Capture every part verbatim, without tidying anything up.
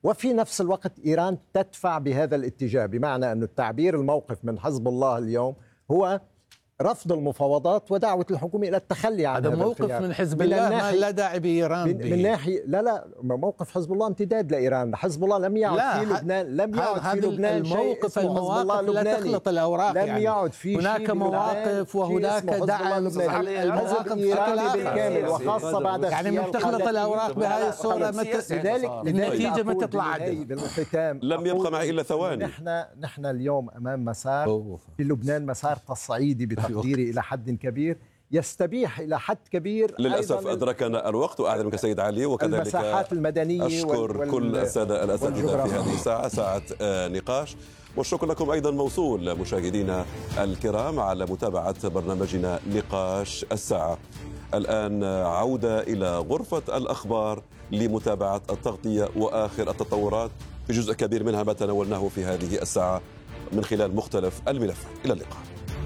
وفي نفس الوقت إيران تدفع بهذا الاتجاه، بمعنى أن التعبير الموقف من حزب الله اليوم هو رفض المفاوضات ودعوة الحكومة إلى التخلي عن هذا موقف الخيار. من حزب الله ما لا داعي بإيران من, من ناحية لا لا موقف حزب الله امتداد لإيران. حزب الله لم يعد في لبنان لم يعد في لبنان الموقف المواقف لا تخلط الأوراق، لم يعني يعد في هناك مواقف وهناك دعم الحزب الإيراني بالكامل، وخاصة بعد يعني من تخلط الأوراق بهذه الصورة النتيجة ما تطلع عدل. بالختام لم يبقى معي إلا ثواني. نحن نحن اليوم أمام مسار في لبنان، مسار تصعيدي بتقديري إلى حد كبير، يستبيح إلى حد كبير. للأسف أدركنا الوقت، وأعلمك سيد علي، وكذلك المساحات المدنية. أشكر وال... كل السادة الأساتذة في هذه الساعة، ساعة نقاش، والشكر لكم أيضا موصول مشاهدينا الكرام على متابعة برنامجنا نقاش الساعة. الآن عودة إلى غرفة الأخبار لمتابعة التغطية وآخر التطورات في جزء كبير منها ما تناولناه في هذه الساعة من خلال مختلف الملفات. إلى اللقاء.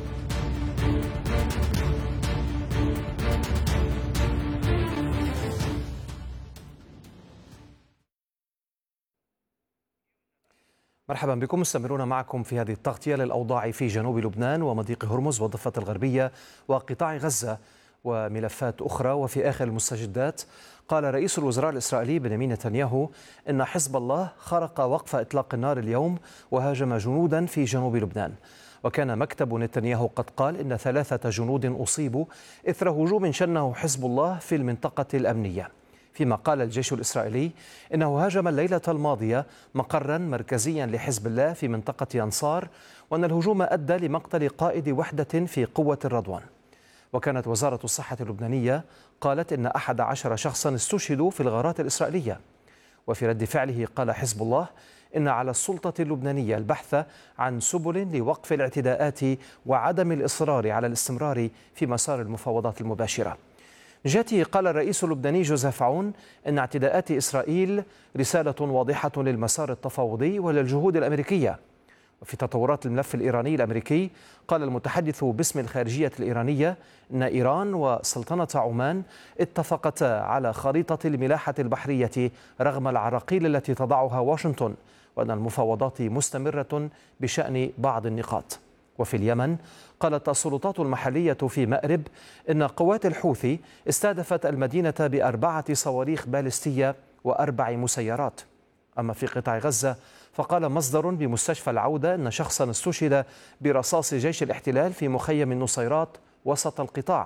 مرحبا بكم، مستمرون معكم في هذه التغطية للأوضاع في جنوب لبنان ومضيق هرمز والضفة الغربية وقطاع غزة وملفات أخرى. وفي آخر المستجدات قال رئيس الوزراء الإسرائيلي بنيامين نتنياهو إن حزب الله خرق وقف إطلاق النار اليوم وهاجم جنودا في جنوب لبنان. وكان مكتب نتنياهو قد قال إن ثلاثة جنود أصيبوا إثر هجوم شنه حزب الله في المنطقة الأمنية، فيما قال الجيش الإسرائيلي إنه هاجم الليلة الماضية مقرا مركزيا لحزب الله في منطقة أنصار، وأن الهجوم أدى لمقتل قائد وحدة في قوة الرضوان. وكانت وزارة الصحة اللبنانية قالت إن أحد عشر شخصا استشهدوا في الغارات الإسرائيلية. وفي رد فعله قال حزب الله إن على السلطة اللبنانية البحث عن سبل لوقف الاعتداءات وعدم الإصرار على الاستمرار في مسار المفاوضات المباشرة. من جهته قال الرئيس اللبناني جوزيف عون إن اعتداءات إسرائيل رسالة واضحة للمسار التفاوضي وللجهود الأمريكية. وفي تطورات الملف الإيراني الأمريكي قال المتحدث باسم الخارجية الإيرانية إن إيران وسلطنة عمان اتفقتا على خريطة الملاحة البحرية رغم العراقيل التي تضعها واشنطن، وأن المفاوضات مستمرة بشأن بعض النقاط. وفي اليمن قالت السلطات المحلية في مأرب إن قوات الحوثي استهدفت المدينة بأربعة صواريخ باليستية وأربع مسيرات. أما في قطاع غزة فقال مصدر بمستشفى العودة أن شخصا استشهد برصاص جيش الاحتلال في مخيم النصيرات وسط القطاع.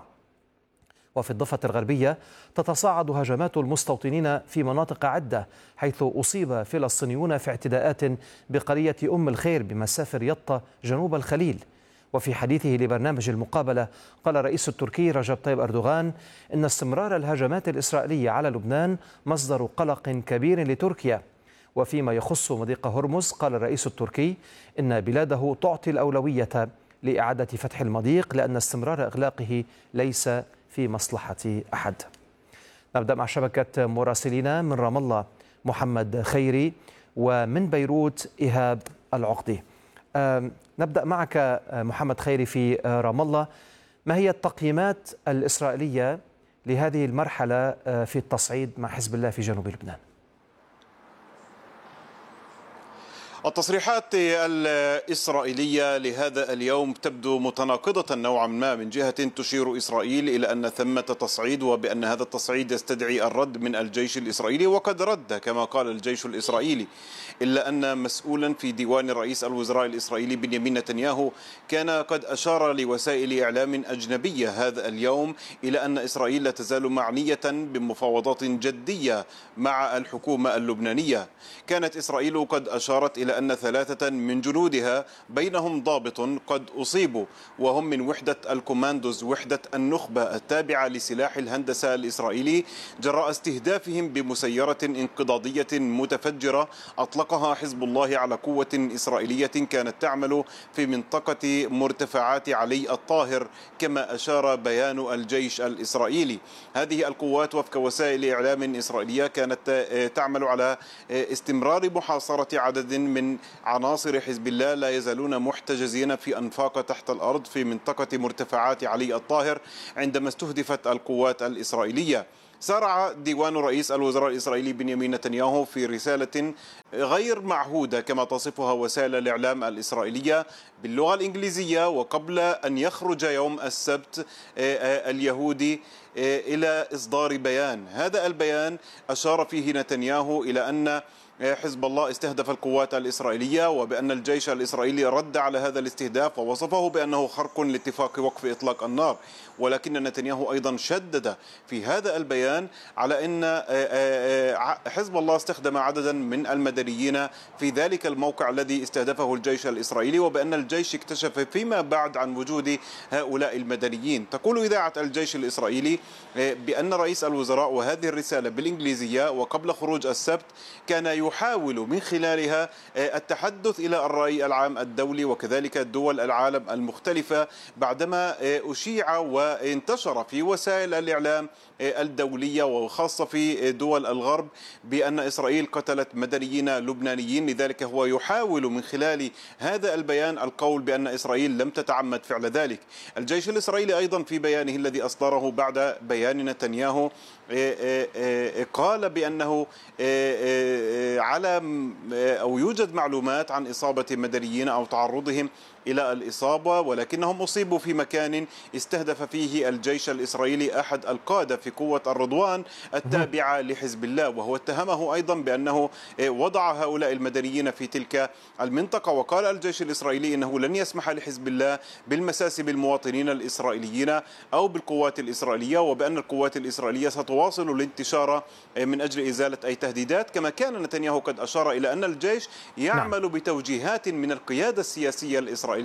وفي الضفة الغربية تتصاعد هجمات المستوطنين في مناطق عدة، حيث أصيب فلسطينيون في اعتداءات بقرية أم الخير بمسافر يطة جنوب الخليل. وفي حديثه لبرنامج المقابلة قال الرئيس التركي رجب طيب أردوغان إن استمرار الهجمات الإسرائيلية على لبنان مصدر قلق كبير لتركيا. وفيما يخص مضيق هرمز قال الرئيس التركي إن بلاده تعطي الأولوية لإعادة فتح المضيق لأن استمرار إغلاقه ليس في مصلحة أحد. نبدأ مع شبكة مراسلين من رام الله محمد خيري ومن بيروت إيهاب العقدي. نبدأ معك محمد خيري في رام الله، ما هي التقييمات الإسرائيلية لهذه المرحلة في التصعيد مع حزب الله في جنوب لبنان؟ التصريحات الإسرائيلية لهذا اليوم تبدو متناقضة نوعا ما. من جهة تشير إسرائيل إلى أن ثمة تصعيد وبأن هذا التصعيد يستدعي الرد من الجيش الإسرائيلي، وقد رد كما قال الجيش الإسرائيلي، إلا أن مسؤولا في ديوان رئيس الوزراء الإسرائيلي بنيامين نتنياهو كان قد أشار لوسائل إعلام أجنبية هذا اليوم إلى أن إسرائيل لا تزال معنية بمفاوضات جدية مع الحكومة اللبنانية. كانت إسرائيل قد أشارت إلى أن ثلاثة من جنودها بينهم ضابط قد أصيبوا، وهم من وحدة الكوماندوز، وحدة النخبة التابعة لسلاح الهندسة الإسرائيلي، جراء استهدافهم بمسيرة انقضاضية متفجرة أطلقها حزب الله على قوة إسرائيلية كانت تعمل في منطقة مرتفعات علي الطاهر، كما أشار بيان الجيش الإسرائيلي. هذه القوات وفق وسائل إعلام إسرائيلية كانت تعمل على استمرار محاصرة عدد من عناصر حزب الله لا يزالون محتجزين في أنفاق تحت الأرض في منطقة مرتفعات علي الطاهر عندما استهدفت القوات الإسرائيلية. سارع ديوان رئيس الوزراء الإسرائيلي بنيامين نتنياهو في رسالة غير معهودة كما تصفها وسائل الإعلام الإسرائيلية باللغة الإنجليزية، وقبل أن يخرج يوم السبت اليهودي إلى إصدار بيان. هذا البيان أشار فيه نتنياهو إلى أن حزب الله استهدف القوات الإسرائيلية، وبأن الجيش الإسرائيلي رد على هذا الاستهداف ووصفه بأنه خرق لاتفاق وقف إطلاق النار. ولكن نتنياهو أيضا شدد في هذا البيان على أن حزب الله استخدم عددا من المدنيين في ذلك الموقع الذي استهدفه الجيش الإسرائيلي، وبأن الجيش اكتشف فيما بعد عن وجود هؤلاء المدنيين. تقول إذاعة الجيش الإسرائيلي بأن رئيس الوزراء، وهذه الرسالة بالإنجليزية وقبل خروج السبت، كان يحاول من خلالها التحدث إلى الرأي العام الدولي وكذلك دول العالم المختلفة، بعدما أشيع وانتشر في وسائل الإعلام الدولية وخاصة في دول الغرب بأن إسرائيل قتلت مدنيين لبنانيين. لذلك هو يحاول من خلال هذا البيان القول بأن إسرائيل لم تتعمد فعل ذلك. الجيش الإسرائيلي أيضا في بيانه الذي أصدره بعد بيان نتنياهو قال بأنه على أو يوجد معلومات عن إصابة مدنيين أو تعرضهم إلى الإصابة، ولكنهم أصيبوا في مكان استهدف فيه الجيش الإسرائيلي أحد القادة في قوة الرضوان التابعة لحزب الله، وهو اتهمه أيضا بأنه وضع هؤلاء المدنيين في تلك المنطقة. وقال الجيش الإسرائيلي إنه لن يسمح لحزب الله بالمساس بالمواطنين الإسرائيليين أو بالقوات الإسرائيلية، وبأن القوات الإسرائيلية ستواصل الانتشار من أجل إزالة أي تهديدات. كما كان نتنياهو قد أشار إلى أن الجيش يعمل نعم. بتوجيهات من القيادة السياسية الإسرائيلية.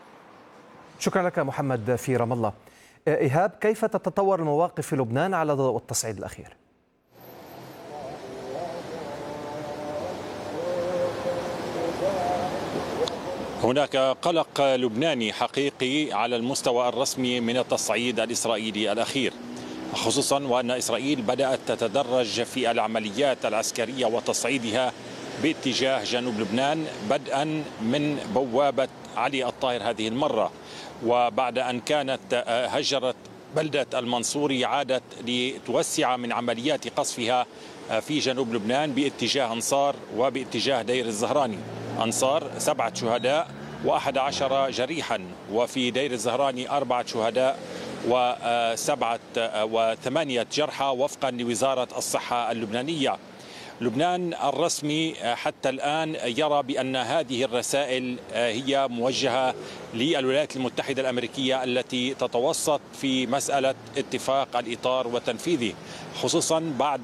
شكرا لك محمد في رام الله. إيهاب، كيف تتطور المواقف في لبنان على ضوء التصعيد الأخير؟ هناك قلق لبناني حقيقي على المستوى الرسمي من التصعيد الإسرائيلي الأخير، خصوصا وأن إسرائيل بدأت تتدرج في العمليات العسكرية وتصعيدها باتجاه جنوب لبنان، بدءا من بوابة علي الطاهر هذه المرة، وبعد أن كانت هجرت بلدة المنصوري عادت لتوسع من عمليات قصفها في جنوب لبنان باتجاه أنصار وباتجاه دير الزهراني. أنصار سبعة شهداء وأحد عشر جريحا، وفي دير الزهراني أربعة شهداء وسبعة وثمانية جرحى وفقا لوزارة الصحة اللبنانية. لبنان الرسمي حتى الآن يرى بأن هذه الرسائل هي موجهة للولايات المتحدة الأمريكية التي تتوسط في مسألة اتفاق الإطار وتنفيذه، خصوصا بعد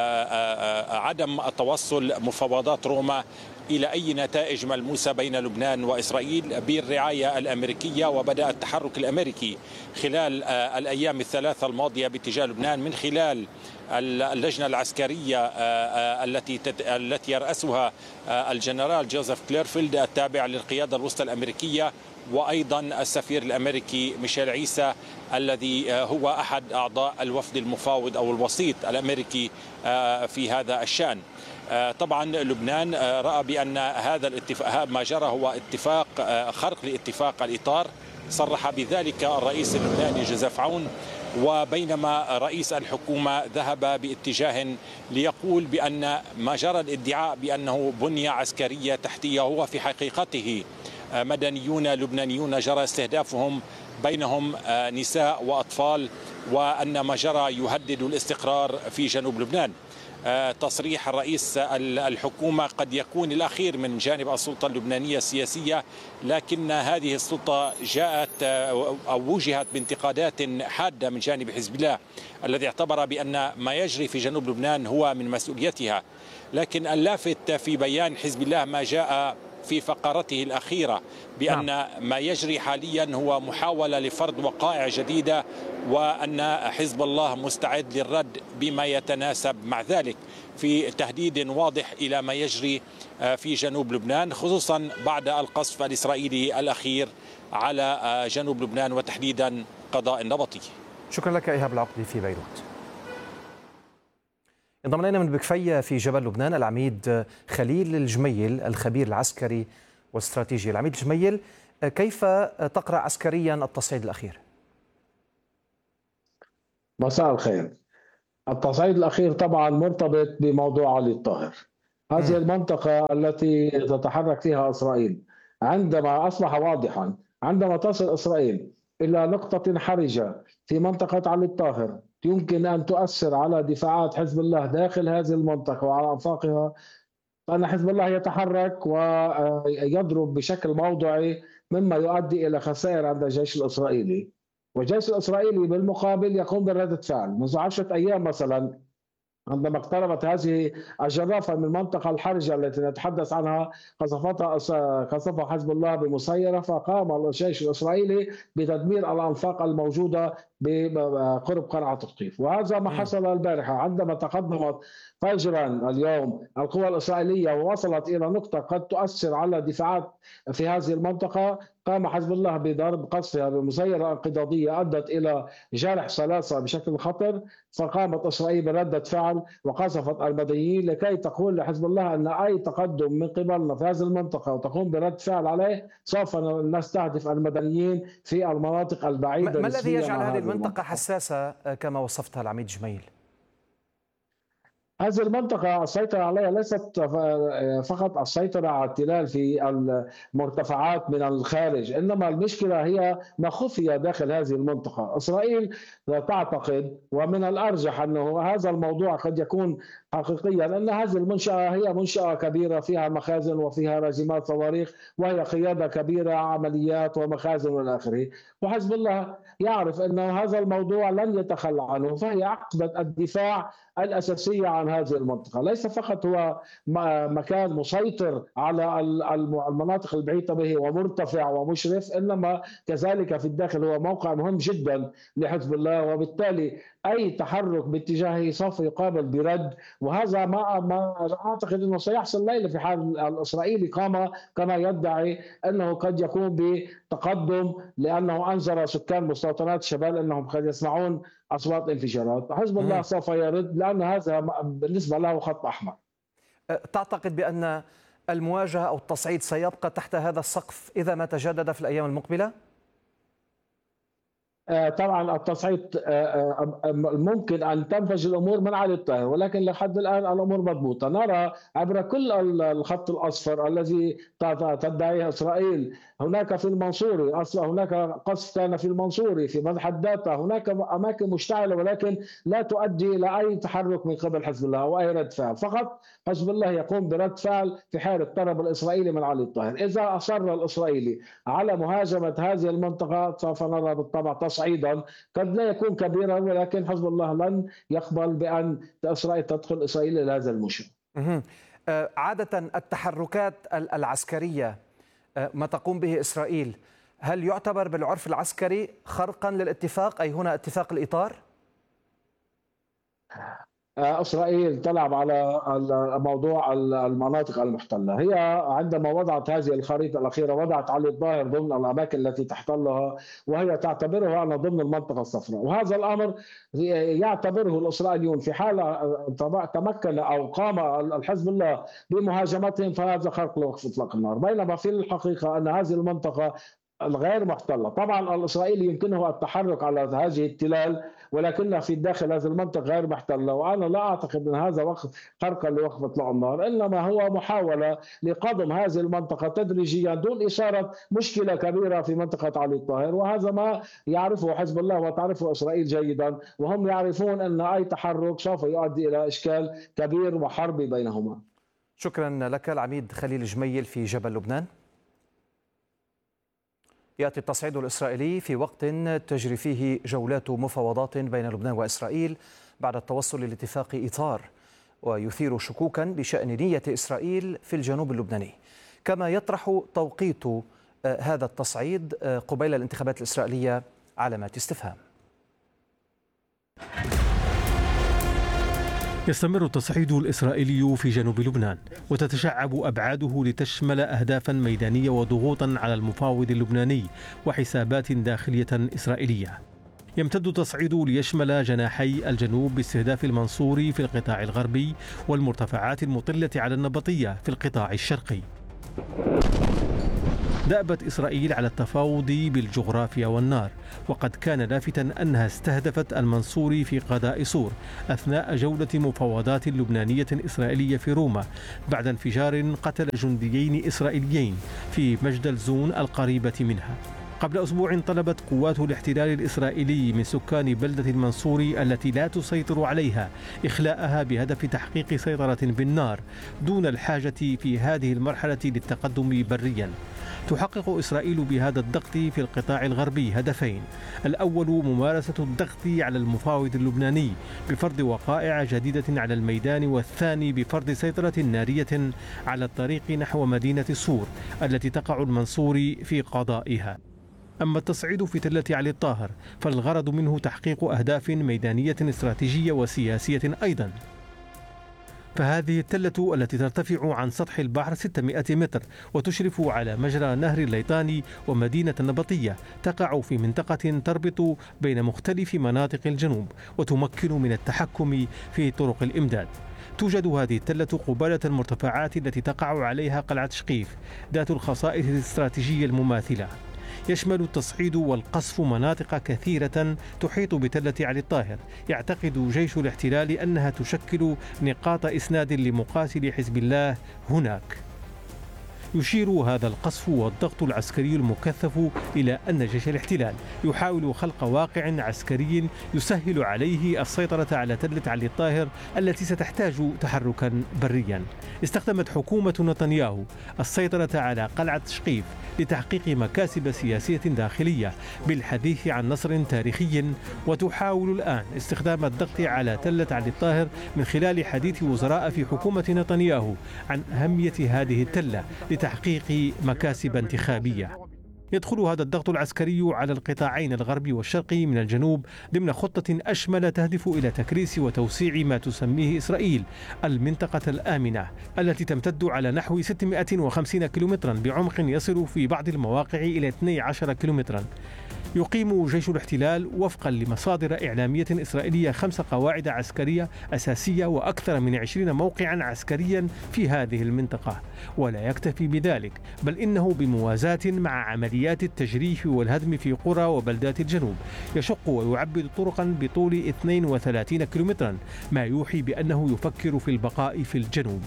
عدم التوصل مفاوضات روما إلى أي نتائج ملموسة بين لبنان وإسرائيل بالرعاية الأمريكية. وبدأ التحرك الأمريكي خلال الأيام الثلاثة الماضية باتجاه لبنان من خلال اللجنة العسكرية التي التي يرأسها الجنرال جوزيف كليرفيلد التابع للقيادة الوسطى الأمريكية، وأيضا السفير الأمريكي ميشيل عيسى الذي هو أحد أعضاء الوفد المفاوض أو الوسيط الأمريكي في هذا الشأن. طبعا لبنان رأى بأن هذا الاتفاق ما جرى هو اتفاق خرق لاتفاق الإطار، صرح بذلك الرئيس اللبناني جوزيف عون، وبينما رئيس الحكومة ذهب باتجاه ليقول بأن ما جرى الادعاء بأنه بنية عسكرية تحتية هو في حقيقته مدنيون لبنانيون جرى استهدافهم، بينهم نساء وأطفال، وأن ما جرى يهدد الاستقرار في جنوب لبنان. تصريح رئيس الحكومة قد يكون الأخير من جانب السلطة اللبنانية السياسية، لكن هذه السلطة جاءت أو وجهت بانتقادات حادة من جانب حزب الله الذي اعتبر بأن ما يجري في جنوب لبنان هو من مسؤوليتها. لكن اللافت في بيان حزب الله ما جاء في فقرته الأخيرة بأن ما يجري حاليا هو محاولة لفرض وقائع جديدة، وأن حزب الله مستعد للرد بما يتناسب مع ذلك، في تهديد واضح إلى ما يجري في جنوب لبنان، خصوصا بعد القصف الإسرائيلي الأخير على جنوب لبنان وتحديدا قضاء النبطي. شكرا لك إيهاب العقدي في بيروت. انضم الينا من بكفية في جبل لبنان العميد خليل الجميل الخبير العسكري والاستراتيجي. العميد الجميل، كيف تقرأ عسكريا التصعيد الأخير؟ مساء الخير. التصعيد الأخير طبعا مرتبط بموضوع علي الطاهر. هذه المنطقة التي تتحرك فيها إسرائيل عندما أصبح واضحا عندما تصل إسرائيل إلى نقطة حرجة في منطقة علي الطاهر يمكن أن تؤثر على دفاعات حزب الله داخل هذه المنطقة وعلى أنفاقها، أن حزب الله يتحرك ويضرب بشكل موضعي مما يؤدي إلى خسائر عند الجيش الإسرائيلي. والجيش الإسرائيلي بالمقابل يقوم بردة فعل. منذ عشرة أيام مثلا عندما اقتربت هذه الجرافة من المنطقة الحرجة التي نتحدث عنها قصفتها قصفها حزب الله بمسيرة، فقام الجيش الإسرائيلي بتدمير الأنفاق الموجودة بقرب قلعة الطيف. وهذا ما حصل البارحة عندما تقدمت فجرا اليوم القوى الإسرائيلية ووصلت إلى نقطة قد تؤثر على دفاعات في هذه المنطقة. قام حزب الله بضرب قصفها بمسيرة انقضاضية أدت إلى جرح ثلاثة بشكل خطر، فقامت إسرائيل بردة فعل وقصفت المدنيين لكي تقول لحزب الله أن أي تقدم من قبلنا في هذه المنطقة وتقوم برد فعل عليه سوف نستهدف المدنيين في المناطق البعيدة. ما الذي يجعل هذه المنطقة حساسة كما وصفتها العميد جميل؟ هذه المنطقة السيطرة عليها ليست فقط السيطرة على التلال في المرتفعات من الخارج، إنما المشكلة هي ما خفي داخل هذه المنطقة. إسرائيل تعتقد ومن الأرجح أنه هذا الموضوع قد يكون حقيقيا أن هذه المنشأة هي منشأة كبيرة فيها مخازن وفيها راجمات صواريخ وهي قيادة كبيرة عمليات ومخازن والى آخره، وحزب الله يعرف أن هذا الموضوع لن يتخلى عنه، فهي عقبة الدفاع الأساسية عن هذه المنطقة. ليس فقط هو مكان مسيطر على المناطق البعيدة به ومرتفع ومشرف، إنما كذلك في الداخل هو موقع مهم جدا لحزب الله، وبالتالي أي تحرك باتجاهه سوف يقابل برد. وهذا ما ما أعتقد أنه سيحصل ليلة في حال الإسرائيلي قام كما يدعي أنه قد يكون بتقدم لأنه أنذر سكان مستوطنات الشمال أنهم قد يسمعون أصوات انفجارات. حزب الله سوف يرد لأن هذا بالنسبة له خط أحمر. تعتقد بأن المواجهة أو التصعيد سيبقى تحت هذا السقف إذا ما تجدد في الأيام المقبلة؟ طبعا التصعيد ممكن أن تنفذ الأمور من علي الطاهر، ولكن لحد الآن الأمور مضبوطة. نرى عبر كل الخط الأصفر الذي تدعيه إسرائيل، هناك في المنصوري أصلا هناك قصف كان في المنصوري في مذبح الداتا، هناك أماكن مشتعلة ولكن لا تؤدي إلى أي تحرك من قبل حزب الله أو أي رد فعل. فقط حزب الله يقوم برد فعل في حال اقترب الإسرائيلي من علي الطاهر. إذا أصر الإسرائيلي على مهاجمة هذه المنطقة سوف نرى بالطبع تصعيدا قد لا يكون كبيرا، ولكن حزب الله لن يقبل بأن إسرائيل تدخل إسرائيل إلى هذا المشروع. عادة التحركات العسكرية ما تقوم به إسرائيل هل يعتبر بالعرف العسكري خرقا للاتفاق، أي هنا اتفاق الإطار؟ إسرائيل تلعب على موضوع المناطق المحتلة. هي عندما وضعت هذه الخريطة الأخيرة وضعت علي الظاهر ضمن الأماكن التي تحتلها وهي تعتبرها أنها ضمن المنطقة الصفراء، وهذا الأمر يعتبره الإسرائيليون في حال تمكن أو قام الحزب الله بمهاجمتهم فهذا خرق لوقف إطلاق النار، بينما في الحقيقة أن هذه المنطقة الغير محتلة. طبعا الإسرائيلي يمكنه التحرك على هذه التلال ولكنها في داخل هذه المنطقة غير محتلة، وأنا لا أعتقد أن هذا وقت خرقا لوقف إطلاق النار، إنما هو محاولة لقضم هذه المنطقة تدريجيا دون إثارة مشكلة كبيرة في منطقة علي الطاهر، وهذا ما يعرفه حزب الله وتعرفه إسرائيل جيدا، وهم يعرفون أن أي تحرك سوف يؤدي إلى إشكال كبير وحربي بينهما. شكرا لك العميد خليل جميل في جبل لبنان. يأتي التصعيد الإسرائيلي في وقت تجري فيه جولات مفاوضات بين لبنان وإسرائيل بعد التوصل لاتفاق إطار، ويثير شكوكا بشأن نية إسرائيل في الجنوب اللبناني، كما يطرح توقيت هذا التصعيد قبيل الانتخابات الإسرائيلية علامات استفهام. يستمر التصعيد الإسرائيلي في جنوب لبنان وتتشعب أبعاده لتشمل أهدافا ميدانية وضغوطا على المفاوض اللبناني وحسابات داخلية إسرائيلية. يمتد التصعيد ليشمل جناحي الجنوب باستهداف المنصوري في القطاع الغربي والمرتفعات المطلة على النبطية في القطاع الشرقي. دأبت إسرائيل على التفاوض بالجغرافيا والنار، وقد كان لافتا أنها استهدفت المنصوري في قضاء صور أثناء جولة مفاوضات لبنانية إسرائيلية في روما بعد انفجار قتل جنديين إسرائيليين في مجدل زون القريبة منها. قبل أسبوع طلبت قوات الاحتلال الإسرائيلي من سكان بلدة المنصوري التي لا تسيطر عليها إخلاءها بهدف تحقيق سيطرة بالنار دون الحاجة في هذه المرحلة للتقدم بريا. تحقق إسرائيل بهذا الضغط في القطاع الغربي هدفين: الأول ممارسة الضغط على المفاوض اللبناني بفرض وقائع جديدة على الميدان، والثاني بفرض سيطرة نارية على الطريق نحو مدينة صور التي تقع المنصوري في قضائها. أما التصعيد في تلة علي الطاهر فالغرض منه تحقيق أهداف ميدانية استراتيجية وسياسية أيضا. فهذه التلة التي ترتفع عن سطح البحر ستمائة متر وتشرف على مجرى نهر الليطاني ومدينة النبطية تقع في منطقة تربط بين مختلف مناطق الجنوب وتمكن من التحكم في طرق الإمداد. توجد هذه التلة قبالة المرتفعات التي تقع عليها قلعة شقيف ذات الخصائص الاستراتيجية المماثلة. يشمل التصعيد والقصف مناطق كثيرة تحيط بتلة علي الطاهر. يعتقد جيش الاحتلال أنها تشكل نقاط إسناد لمقاتلي حزب الله هناك. يشير هذا القصف والضغط العسكري المكثف إلى أن جيش الاحتلال يحاول خلق واقع عسكري يسهل عليه السيطرة على تلة علي الطاهر التي ستحتاج تحركا بريا. استخدمت حكومة نتنياهو السيطرة على قلعة شقيف لتحقيق مكاسب سياسية داخلية بالحديث عن نصر تاريخي، وتحاول الآن استخدام الضغط على تلة علي الطاهر من خلال حديث وزراء في حكومة نتنياهو عن أهمية هذه التلة لتحقيق مكاسب انتخابية. يدخل هذا الضغط العسكري على القطاعين الغربي والشرقي من الجنوب ضمن خطة أشمل تهدف إلى تكريس وتوسيع ما تسميه إسرائيل المنطقة الآمنة التي تمتد على نحو ستمائة وخمسين كيلومترا بعمق يصل في بعض المواقع إلى اثني عشر كيلومترا. يقيم جيش الاحتلال وفقا لمصادر إعلامية إسرائيلية خمس قواعد عسكرية أساسية وأكثر من عشرين موقعا عسكريا في هذه المنطقة. ولا يكتفي بذلك، بل إنه بموازاة مع عمليات التجريف والهدم في قرى وبلدات الجنوب يشق ويعبد طرقا بطول اثنين وثلاثين كيلومترا، ما يوحي بأنه يفكر في البقاء في الجنوب.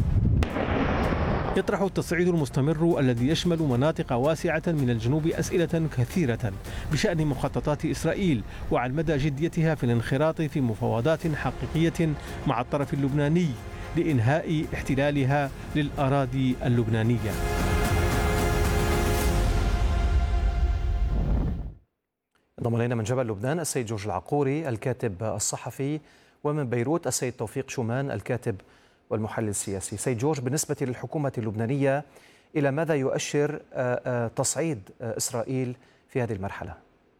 يطرح التصعيد المستمر الذي يشمل مناطق واسعة من الجنوب أسئلة كثيرة بشأن مخططات إسرائيل وعن مدى جديتها في الانخراط في مفاوضات حقيقية مع الطرف اللبناني لإنهاء احتلالها للأراضي اللبنانية. انضم الينا من جبل لبنان السيد جورج العقوري الكاتب الصحفي، ومن بيروت السيد توفيق شومان الكاتب والمحلل السياسي. سيد جورج، بالنسبة للحكومة اللبنانية إلى ماذا يؤشر تصعيد إسرائيل في هذه المرحلة؟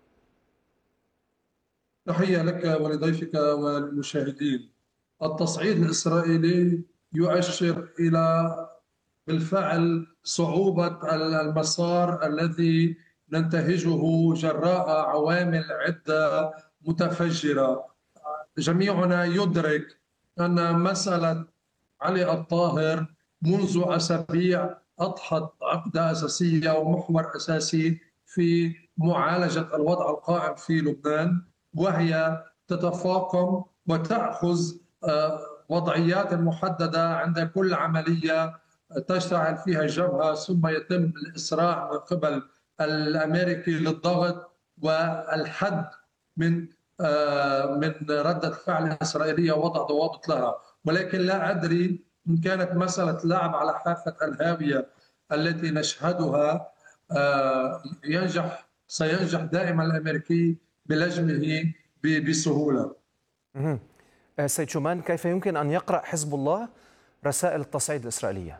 تحية لك ولضيفك والمشاهدين. التصعيد الإسرائيلي يؤشر إلى بالفعل صعوبة المسار الذي ننتهجه جراء عوامل عدة متفجرة. جميعنا يدرك أن مسألة علي الطاهر منذ أسابيع أضحت عقدة أساسية ومحور أساسي في معالجة الوضع القائم في لبنان، وهي تتفاقم وتأخذ وضعيات محددة عند كل عملية تشتعل فيها الجبهة، ثم يتم الإسراع من قبل الأمريكي للضغط والحد من من ردة فعل الإسرائيلية ووضع ضوابط لها. ولكن لا أدري إن كانت مسألة لعب على حافة الهاوية التي نشهدها ينجح سينجح دائما الأمريكي بلجمه بسهولة. سيد شومان، كيف يمكن أن يقرأ حزب الله رسائل التصعيد الإسرائيلية؟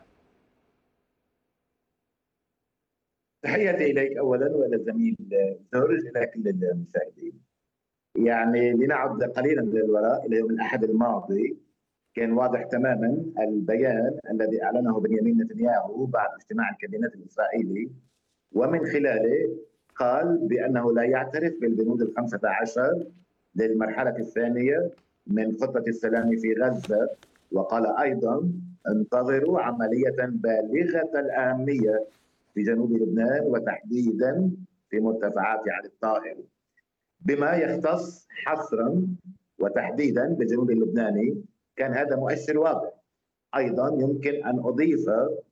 تحياتي إليك أولا وإلى الزميل جورج، إلى كل المشاهدين. يعني لنعد قليلا للوراء إلى يوم الأحد الماضي، كان واضح تماما البيان الذي أعلنه بنيامين نتنياهو بعد اجتماع الكابينت الإسرائيلي، ومن خلاله قال بأنه لا يعترف بالبنود الخمسة عشر للمرحلة الثانية من خطة السلام في غزة، وقال أيضا انتظروا عملية بالغة الأهمية في جنوب لبنان وتحديدا في مرتفعات علي الطاهر. بما يختص حصرا وتحديدا بالجنوب اللبناني كان هذا مؤشر واضح. أيضا يمكن أن أضيف